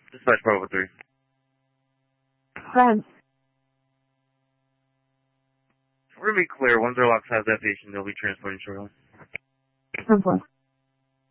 Dispatch Bravo 3. Friends. We're going to be clear. Once our locks have that patient, they'll be transporting shortly. 10-4.